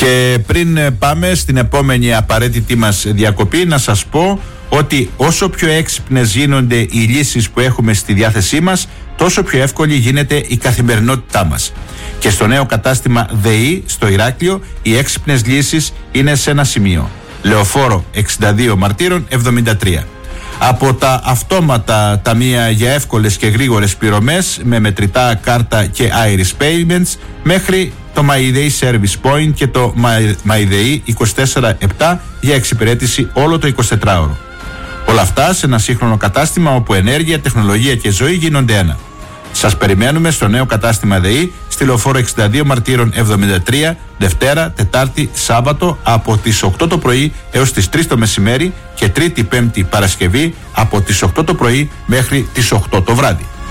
Και πριν πάμε στην επόμενη απαραίτητη μας διακοπή, να σας πω ότι όσο πιο έξυπνες γίνονται οι λύσεις που έχουμε στη διάθεσή μας, τόσο πιο εύκολη γίνεται η καθημερινότητά μας. Και στο νέο κατάστημα ΔΕΗ στο Ηράκλειο, οι έξυπνες λύσεις είναι σε ένα σημείο. Λεωφόρο 62 Μαρτύρων 73. Από τα αυτόματα ταμεία για εύκολες και γρήγορες πληρωμές με μετρητά κάρτα και Iris Payments, μέχρι το MyDay Service Point και το MyDay 24/7 για εξυπηρέτηση όλο το 24ωρο. Όλα αυτά σε ένα σύγχρονο κατάστημα όπου ενέργεια, τεχνολογία και ζωή γίνονται ένα. Σας περιμένουμε στο νέο κατάστημα ΔΕΗ στη Λεωφόρο 62 Μαρτύρων 73, Δευτέρα, Τετάρτη, Σάββατο από τις 8 το πρωί έως τις 3 το μεσημέρι και Τρίτη, Πέμπτη, Παρασκευή από τις 8 το πρωί μέχρι τις 8 το βράδυ.